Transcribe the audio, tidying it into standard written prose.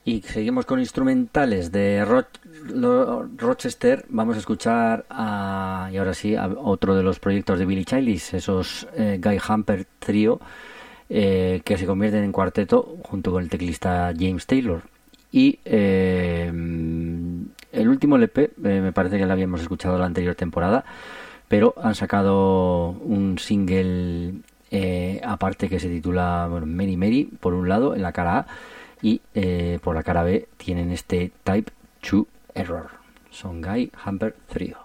Y seguimos con instrumentales de Rochester. Vamos a escuchar y ahora sí, a otro de los proyectos de Billy Childish, esos Guy Hamper Trio, que se convierten en cuarteto junto con el teclista James Taylor. Y el último LP, me parece que lo habíamos escuchado la anterior temporada, pero han sacado un single aparte que se titula Mary Mary, por un lado, en la cara A, y por la cara B tienen este Type 2 Error. Son Guy Hamper Trio.